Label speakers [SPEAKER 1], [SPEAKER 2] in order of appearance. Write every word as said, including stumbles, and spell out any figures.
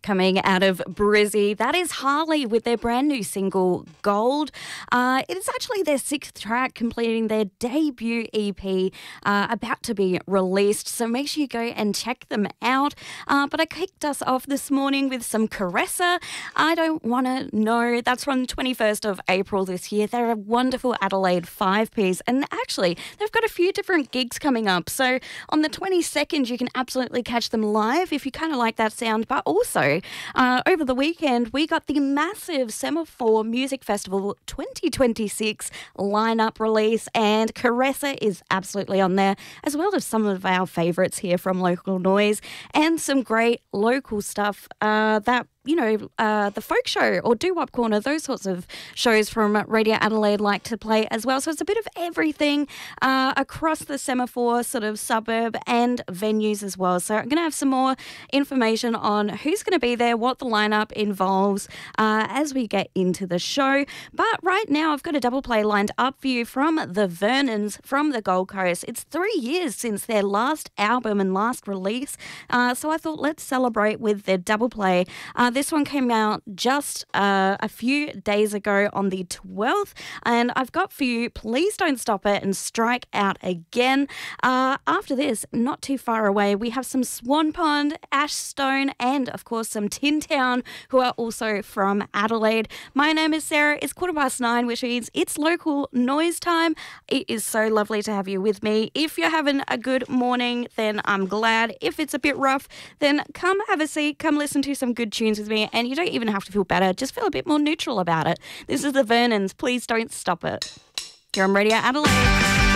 [SPEAKER 1] coming out of Brizzy. That is Harley with their brand new single, Gold. Uh, it is actually their sixth track, completing their debut E P, uh, about to be released. So make sure you go and check them out. Uh, but I kicked us off this morning with some Caressa. I Don't Want to Know. That's from the twenty-first of April this year. They're a wonderful Adelaide five-piece. And actually, they've got a few different gigs coming up. So on the twenty-second, you can absolutely catch them live if you kind of like that sound. But also, uh, over the weekend, we got the massive Semaphore Music Festival twenty twenty-six lineup release, and Caressa is absolutely on there, as well as some of our favourites here from Local Noise and some great local stuff uh, that you know, uh, the folk show or doo-wop corner, those sorts of shows from Radio Adelaide like to play as well. So it's a bit of everything uh, across the Semaphore sort of suburb and venues as well. So I'm going to have some more information on who's going to be there, what the lineup involves uh, as we get into the show. But right now I've got a double play lined up for you from the Vernons from the Gold Coast. It's three years since their last album and last release. Uh, so I thought let's celebrate with their double play. Uh, This one came out just uh, a few days ago on the twelfth, and I've got for you Please Don't Stop It and Strike Out Again. Uh, after this, not too far away, we have some Swan Pond, Ashstone, and of course some Tin Town, who are also from Adelaide. My name is Sarah. It's quarter past nine, which means it's local noise time. It is so lovely to have you with me. If you're having a good morning, then I'm glad. If it's a bit rough, then come have a seat, come listen to some good tunes with me, and you don't even have to feel better, just feel a bit more neutral about it. This is the Vernons. Please Don't Stop It. You're on Radio Adelaide.